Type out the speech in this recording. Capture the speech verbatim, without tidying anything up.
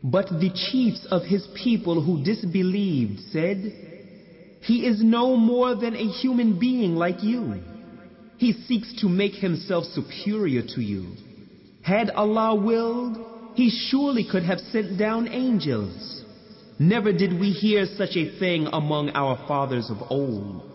But the chiefs of his people who disbelieved said, "He is no more than a human being like you. He seeks to make himself superior to you. Had Allah willed, He surely could have sent down angels. Never did we hear such a thing among our fathers of old."